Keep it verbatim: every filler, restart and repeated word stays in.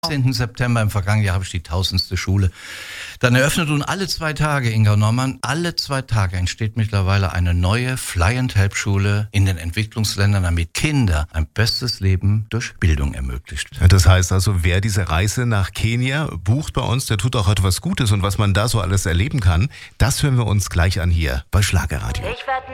Am zehnten September im vergangenen Jahr habe ich die tausendste Schule dann eröffnet und alle zwei Tage, Inga Normann, alle zwei Tage entsteht mittlerweile eine neue Fly-and-Help-Schule in den Entwicklungsländern, damit Kinder ein bestes Leben durch Bildung ermöglicht. Das heißt also, wer diese Reise nach Kenia bucht bei uns, der tut auch etwas Gutes und was man da so alles erleben kann, das hören wir uns gleich an hier bei Schlagerradio. Ich werd